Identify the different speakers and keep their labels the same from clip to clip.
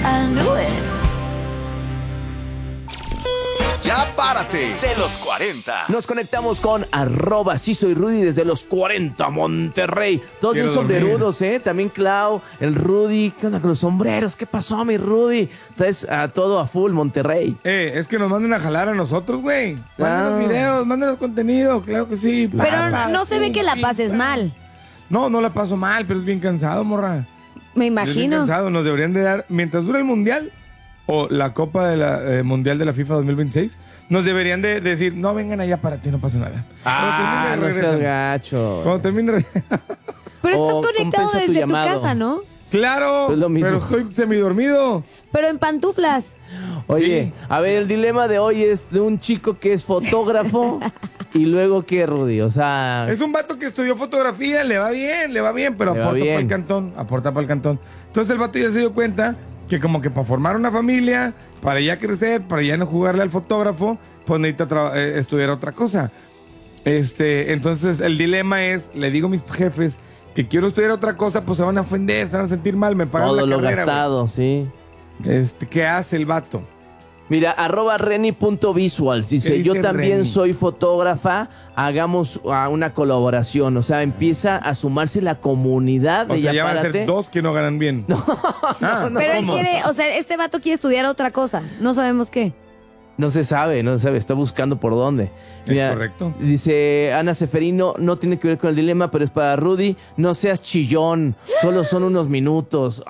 Speaker 1: I knew it.
Speaker 2: Ya párate de los 40.
Speaker 3: Nos conectamos con @sí soy Rudy desde los 40, Monterrey. Todos bien sombrerudos, ¿eh? También Clau, el Rudy. ¿Qué onda con los sombreros? ¿Qué pasó, mi Rudy? Traes a todo a full, Monterrey.
Speaker 4: Es que nos manden a jalar a nosotros, güey. Mándenos videos, mándenos contenido, claro que sí.
Speaker 5: Pero no se ve que la pases mal.
Speaker 4: No la paso mal, pero es bien cansado, morra.
Speaker 5: Me
Speaker 4: Es bien
Speaker 5: imagino.
Speaker 4: cansado, nos deberían de dar, mientras dura el Mundial o la Copa de la Mundial de la FIFA 2026, nos deberían de decir, no, vengan allá para ti, no pasa nada.
Speaker 3: No seas gacho.
Speaker 4: Cuando termine,
Speaker 5: Pero
Speaker 3: O
Speaker 5: estás conectado
Speaker 3: compensa tu
Speaker 5: desde tu
Speaker 3: llamado.
Speaker 5: casa, ¿no?
Speaker 4: claro,
Speaker 3: Es lo mismo.
Speaker 4: pero estoy semidormido.
Speaker 5: Pero en pantuflas.
Speaker 3: Oye,
Speaker 4: Sí.
Speaker 3: a ver, el dilema de hoy es de un chico que es fotógrafo y luego ¿qué, Rudy? O sea...
Speaker 4: Es un vato que estudió fotografía, le va bien, pero
Speaker 3: Le va
Speaker 4: aporta
Speaker 3: bien.
Speaker 4: para el cantón. Entonces el vato ya se dio cuenta que como que para formar una familia, para ya crecer, para ya no jugarle al fotógrafo, pues necesita estudiar otra cosa. Entonces el dilema es, le digo a mis jefes que quiero estudiar otra cosa, pues se van a ofender, se van a sentir mal, me pagan
Speaker 3: todo
Speaker 4: la
Speaker 3: lo
Speaker 4: carrera,
Speaker 3: gastado, sí.
Speaker 4: güey. ¿Qué hace el vato?
Speaker 3: Mira, @reni.visuals dice,
Speaker 4: ¿Qué dice
Speaker 3: yo también
Speaker 4: Reni?
Speaker 3: soy fotógrafa, hagamos una colaboración. O sea, empieza a sumarse la comunidad
Speaker 4: O
Speaker 3: de
Speaker 4: sea,
Speaker 3: Ya
Speaker 4: ya van a
Speaker 3: Párate.
Speaker 4: ser 2 que no ganan bien.
Speaker 5: Pero él quiere, o sea, este vato quiere estudiar otra cosa. No sabemos qué.
Speaker 3: No se sabe, está buscando por dónde.
Speaker 4: Es correcto.
Speaker 3: Dice Ana Seferino, no tiene que ver con el dilema, pero es para Rudy, no seas chillón, solo son unos minutos.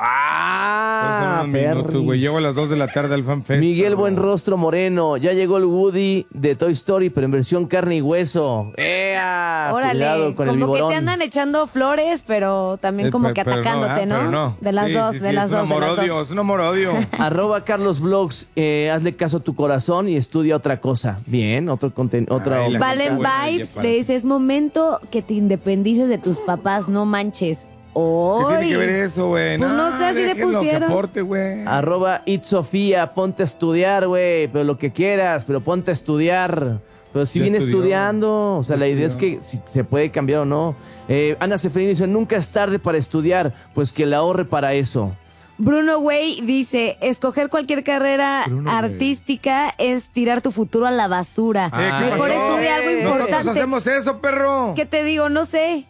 Speaker 4: Son unos minutos, güey. Llego a las 2 de la tarde al FanFest.
Speaker 3: Miguel Buenrostro Moreno, ya llegó el Woody de Toy Story, pero en versión carne y hueso. ¡Ea!
Speaker 5: Órale,
Speaker 3: Cuidado con el
Speaker 5: como que
Speaker 3: vigorón.
Speaker 5: te andan echando flores, pero también como que
Speaker 4: Pero
Speaker 5: atacándote,
Speaker 4: pero
Speaker 5: ¿no? De las
Speaker 4: Sí,
Speaker 5: dos,
Speaker 4: sí,
Speaker 5: de
Speaker 4: sí,
Speaker 5: las
Speaker 4: es
Speaker 5: dos,
Speaker 4: un
Speaker 5: de las
Speaker 4: amor-odio,
Speaker 5: dos.
Speaker 4: es un amor-odio.
Speaker 3: Carlos Vlogs, hazle caso a tu corazón y estudia otra cosa. Bien, otro contenido.
Speaker 4: Ay, la
Speaker 5: Valen
Speaker 4: Bueno, ya
Speaker 5: Vibes
Speaker 4: para.
Speaker 5: le dice, es momento que te independices de tus papás, no manches.
Speaker 4: ¿Qué tiene que ver
Speaker 5: ¡Ay!
Speaker 4: eso, güey?
Speaker 5: Pues no sé, así le
Speaker 4: déjenlo que
Speaker 5: pusieron.
Speaker 4: aporte, güey.
Speaker 3: @itsofía, ponte a estudiar, güey, pero lo que quieras, pero ponte a estudiar. Pero si
Speaker 4: Ya
Speaker 3: viene
Speaker 4: estudió.
Speaker 3: estudiando, o sea,
Speaker 4: Ya
Speaker 3: la idea es
Speaker 4: estudió.
Speaker 3: que si se puede cambiar o no. Ana Seferín dice, nunca es tarde para estudiar, pues que la ahorre para eso.
Speaker 5: Bruno Way dice, escoger cualquier carrera artística es tirar tu futuro a la basura.
Speaker 4: ¿Qué
Speaker 5: Mejor
Speaker 4: pasó?
Speaker 5: estudia algo
Speaker 4: Nosotros
Speaker 5: importante.
Speaker 4: hacemos eso, perro.
Speaker 5: ¿Qué te digo? No sé.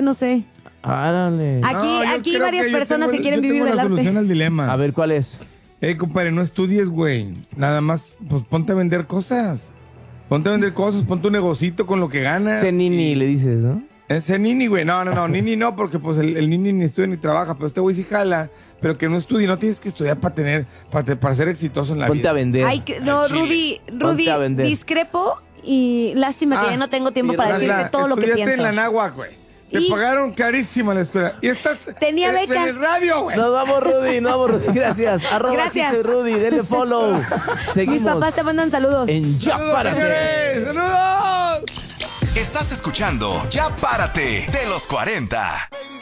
Speaker 3: Árale.
Speaker 5: Aquí hay varias personas que quieren vivir
Speaker 4: del
Speaker 5: del
Speaker 4: la solución
Speaker 5: arte.
Speaker 4: al dilema.
Speaker 3: A ver, ¿cuál es?
Speaker 4: Compadre, no estudies, güey. Nada más, pues ponte a vender cosas. Ponte a vender cosas, ponte un negocito con lo que ganas.
Speaker 3: Zenini, le dices, ¿no?
Speaker 4: Ese nini, güey. No, Nini no, porque pues el nini ni estudia ni trabaja, pero este güey sí jala, pero que no estudie, no tienes que estudiar para ser exitoso en la
Speaker 3: Ponte
Speaker 4: vida.
Speaker 3: a vender.
Speaker 5: Ay, no, Rudy,
Speaker 3: Ponte a vender.
Speaker 5: discrepo y lástima que ya no tengo tiempo para decirte todo lo que
Speaker 4: Estudiaste
Speaker 5: pienso.
Speaker 4: en la náhuac, güey. Te
Speaker 5: Y-
Speaker 4: pagaron carísima la escuela. Y estás
Speaker 5: Tenía
Speaker 4: en
Speaker 5: beca.
Speaker 4: el radio, güey.
Speaker 3: Nos vamos, Rudy, Gracias.
Speaker 5: Gracias.
Speaker 3: Sí soy Rudy, denle follow. Seguimos.
Speaker 5: Mis papás te mandan saludos.
Speaker 3: En Ya
Speaker 4: ¡Saludos,
Speaker 3: Párate.
Speaker 4: señores! ¡Saludos!
Speaker 2: Estás escuchando Ya Párate de los 40.